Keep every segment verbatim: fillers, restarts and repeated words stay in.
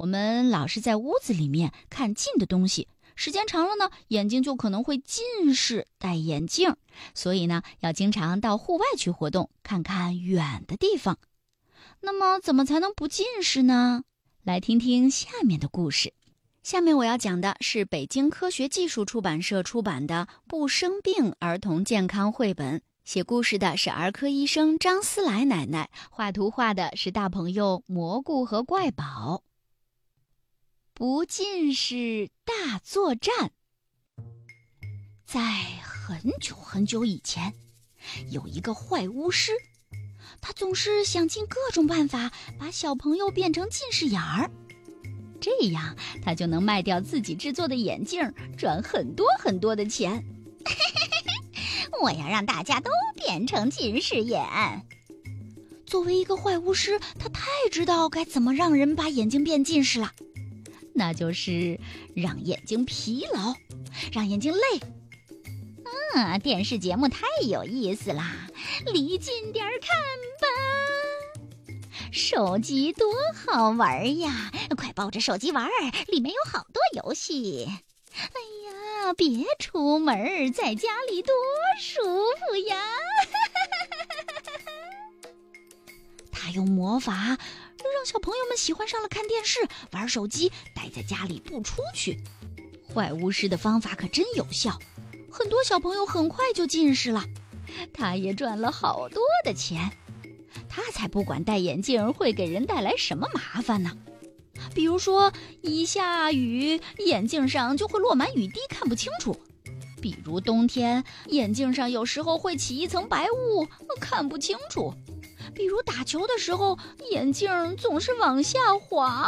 我们老是在屋子里面看近的东西，时间长了呢，眼睛就可能会近视，戴眼镜。所以呢，要经常到户外去活动，看看远的地方。那么怎么才能不近视呢？来听听下面的故事。下面我要讲的是北京科学技术出版社出版的《不生病儿童健康绘本》，写故事的是儿科医生张思来奶奶，画图画的是大朋友蘑菇和怪宝。不近视大作战。在很久很久以前，有一个坏巫师，他总是想尽各种办法把小朋友变成近视眼儿，这样他就能卖掉自己制作的眼镜，赚很多很多的钱。 我要让大家都变成近视眼。 作为一个坏巫师，他太知道该怎么让人把眼睛变近视了，那就是让眼睛疲劳，让眼睛累。 啊，电视节目太有意思啦，离近点看吧。手机多好玩呀，快抱着手机玩，里面有好多游戏。哎呀，别出门，在家里多舒服呀。 他用魔法让小朋友们喜欢上了看电视、玩手机，待在家里不出去。坏巫师的方法可真有效，很多小朋友很快就近视了，他也赚了好多的钱。他才不管戴眼镜会给人带来什么麻烦呢。比如说，一下雨，眼镜上就会落满雨滴，看不清楚；比如冬天，眼镜上有时候会起一层白雾，看不清楚；比如打球的时候，眼镜总是往下滑。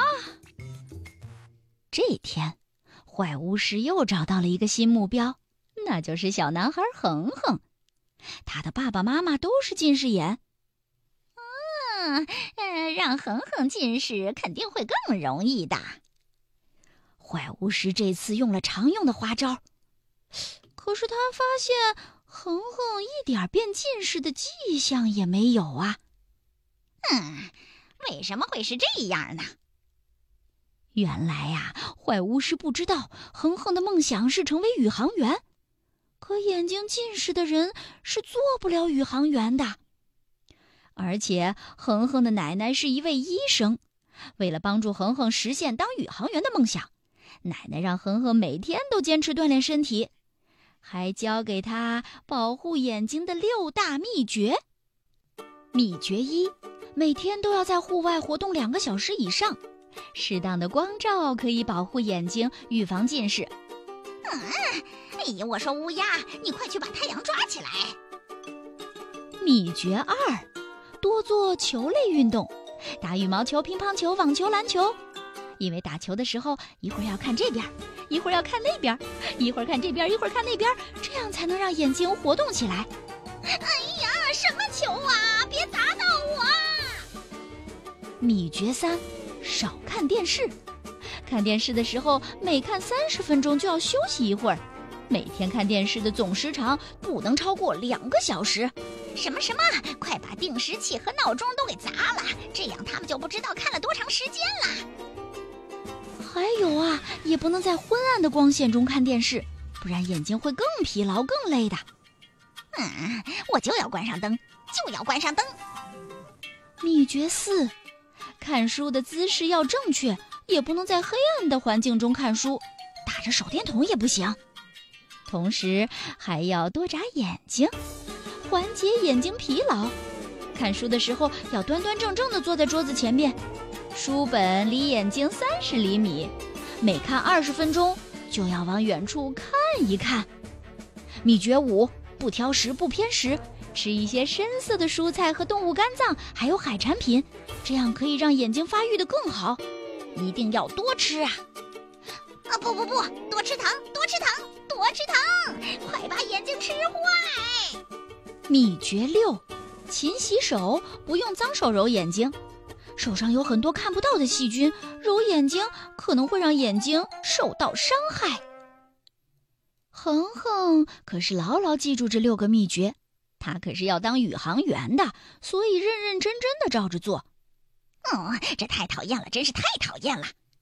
这天，坏巫师又找到了一个新目标，那就是小男孩恒恒。他的爸爸妈妈都是近视眼。 嗯，呃，让恒恒近视肯定会更容易的。 坏巫师这次用了常用的花招，可是他发现恒恒一点变近视的迹象也没有啊。 嗯，为什么会是这样呢？ 原来呀、啊，坏巫师不知道恒恒的梦想是成为宇航员，可眼睛近视的人是做不了宇航员的。而且恒恒的奶奶是一位医生，为了帮助恒恒实现当宇航员的梦想，奶奶让恒恒每天都坚持锻炼身体，还教给他保护眼睛的六大秘诀。秘诀一，每天都要在户外活动两个小时以上，适当的光照可以保护眼睛，预防近视。 嗯，哎呀，我说乌鸦，你快去把太阳抓起来。 秘诀二，多做球类运动，打羽毛球、乒乓球、网球、篮球。因为打球的时候，一会儿要看这边，一会儿要看那边，一会儿看这边，一会儿看那边，这样才能让眼睛活动起来。 哎呀，什么球啊，别砸到我！ 秘诀三，少看电视。看电视的时候，每看三十分钟就要休息一会儿，每天看电视的总时长不能超过两个小时。 什么什么，快把定时器和闹钟都给砸了，这样他们就不知道看了多长时间了。 还有啊，也不能在昏暗的光线中看电视，不然眼睛会更疲劳、更累的。 嗯，我就要关上灯，就要关上灯。 秘诀四，看书的姿势要正确，也不能在黑暗的环境中看书，打着手电筒也不行。同时还要多眨眼睛，缓解眼睛疲劳。看书的时候要端端正正地坐在桌子前面，书本离眼睛三十厘米，每看二十分钟就要往远处看一看。秘诀五，不挑食不偏食，吃一些深色的蔬菜和动物肝脏，还有海产品，这样可以让眼睛发育得更好。一定要多吃啊！ 啊不不不，多吃糖，多吃糖，多吃糖，快把眼睛吃坏。 秘诀六，勤洗手，不用脏手揉眼睛。手上有很多看不到的细菌，揉眼睛可能会让眼睛受到伤害。恒恒可是牢牢记住这六个秘诀，他可是要当宇航员的，所以认认真真的照着做。 哦，这太讨厌了，真是太讨厌了。